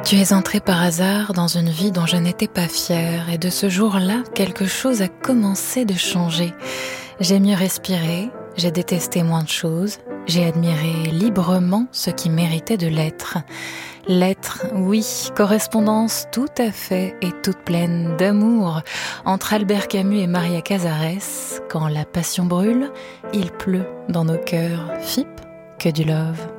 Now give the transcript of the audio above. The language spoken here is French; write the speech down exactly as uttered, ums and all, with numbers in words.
Tu es entré par hasard dans une vie dont je n'étais pas fière, et de ce jour-là, quelque chose a commencé de changer. J'ai mieux respiré, j'ai détesté moins de choses, j'ai admiré librement ce qui méritait de l'être. L'être, oui, correspondance tout à fait et toute pleine d'amour entre Albert Camus et Maria Casares. Quand la passion brûle, il pleut dans nos cœurs. F I P, que du love.